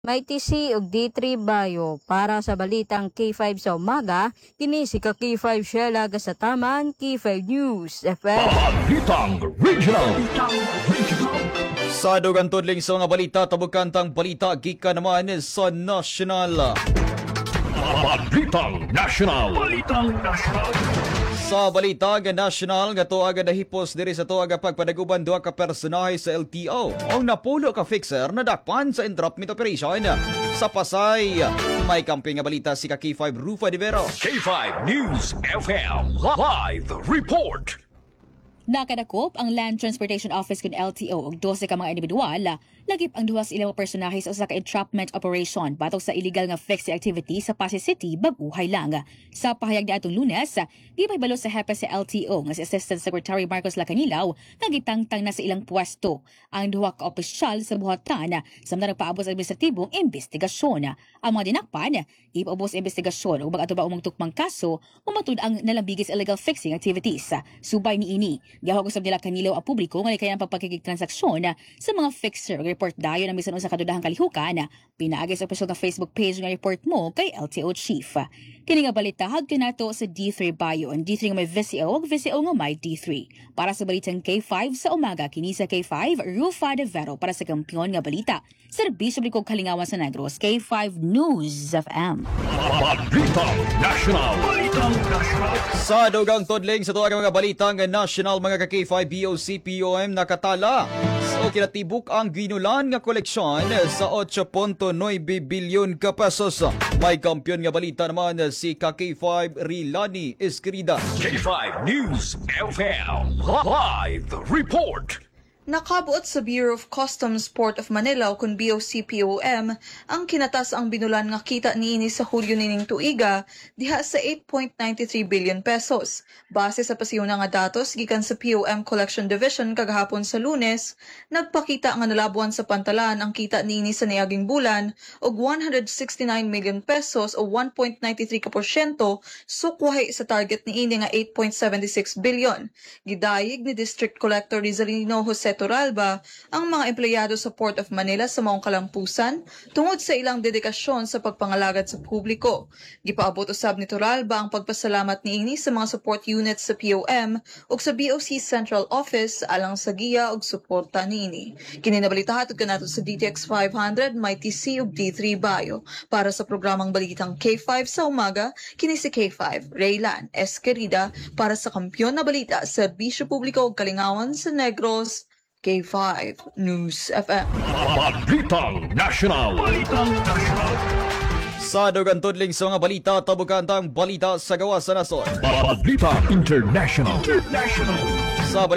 May TC ug D3 Bayo para sa balitang K5 sa umaga, kini si ka K5 Sheila sa taman K5 News FM. Balitang Regional. Sa dugang tudling sa mga balita, tabukantang balita gikan naman sa National. Balitang National. Sa balitang national nga tuaga nahipos diri sa tuaga pagpadaguban duha ka personahe sa LTO. Ang napulo ka fixer na dakpan sa entrapment operation sa Pasay. May kamping nga balita si K5 Rufa de Vero. K5 News FM Live Report. Nakadakop ang Land Transportation Office kun LTO og 12 ka mga individual lagip ang duha sa ilang personahe sa usa ka entrapment operation batok sa illegal nga fixing activity sa Pasay City, Baguhay lang. Sa pahayag niadtong Lunes, gipahibalo sa hepe sa LTO nga si Assistant Secretary Marcos Lacanilaw nga gitangtang na sa ilang pwesto ang duha ka opisyal sa buhatan samtang nagpaabot sa administratibong investigasyon. Ang mga dinakpan, ipaubos investigasyon ug mag-atuba umong tukmang kaso umatud ang nalambigis illegal fixing activities. Subay niini, gihawag usab nila kanilaw ang publiko nga kaya ang pagpakikitransaksyon sa mga fixer report dayon ang bisan unsa kadudahang kalihukan. Pinaagi sa opisyal nga Facebook page nga report mo kay LTO Chief. Kini nga balita hagtun nato sa D3 Bayo, ang D3 nga may VCO ug VCO nga may D3. Para sa balitang K5 sa umaga, kini sa K5 Rufa de Vero para sa kampiyon nga balita. Serbisyo Blikog Kalingawan sa Negros, K5 News FM. Balitang National. Sa dugang tudling sa tuwagang mga balitang national, mga ka-K5 BOC-POM nakatala o kinatibuk ang ginulan nga koleksyon sa 8.9 bilyon ka pesos. May kampiyon nga balita naman si K5 Rilani Escrida. K5 News FM Live Report. Nakabuot sa Bureau of Customs Port of Manila o kun BOC-POM ang kinatas ang binulan nga kita niini sa Hulyo nining tuiga diha sa 8.93 billion pesos. Base sa pasiyuna nga datos gikan sa POM Collection Division kagahapon sa Lunes, nagpakita nga nalabuan sa pantalan ang kita niini sa niaging bulan og 169 million pesos o 1.93% sukwahi sa target niini nga 8.76 billion. Gidayeg ni District Collector Rizalino Jose Toralba ang mga empleyado sa Port of Manila sa maong kalampusan tungod sa ilang dedikasyon sa pagpangalagad sa publiko. Gipaabot usab ni Toralba ang pagpasalamat niini sa mga support units sa POM ug sa BOC Central Office alang sa giya ug suporta niini. Kini nabalitahat ug kanato sa DTX 500 may TC ug D3 Bayo. Para sa programang balitang K5 sa umaga, kini si K5 Raylan Esquerida para sa kampiyon na balita sa Serbisyo Publiko ug Kalingawan sa Negros, K5 News FM. Balitang National. Sa dugang tudling sa mga balita, tabukantang balita sa gawas sa nason. Balita International. Sa